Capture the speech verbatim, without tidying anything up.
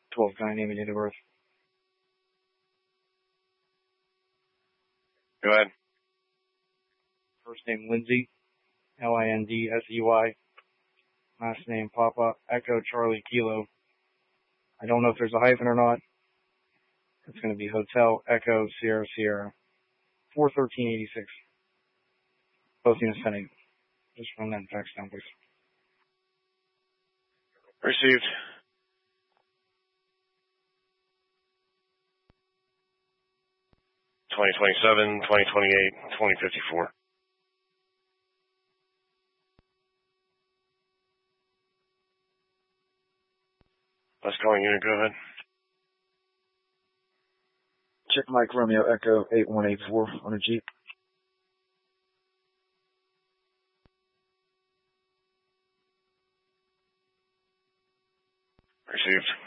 twelve nine, name and date of birth. Go ahead. First name Lindsay, L I N D S E Y. Last name Papa, Echo Charlie Kilo. I don't know if there's a hyphen or not. It's going to be Hotel Echo Sierra Sierra. four thirteen eighty-six. Both units pending. Just run that fax down, please. Received. twenty twenty-seven, twenty twenty-eight, twenty fifty-four. Last calling unit, go ahead. Check Mike Romeo Echo eight one eight four on a Jeep. Received.